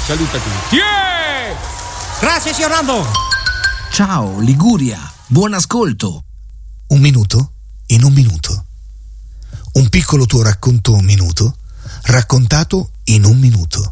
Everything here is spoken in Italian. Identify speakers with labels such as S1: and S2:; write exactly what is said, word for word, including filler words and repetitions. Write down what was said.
S1: saluta tutti. Yeah!
S2: Grazie, signor Rambo.
S3: Ciao, Liguria. Buon ascolto.
S4: Un minuto in un minuto. Un piccolo tuo racconto un minuto, raccontato in un minuto.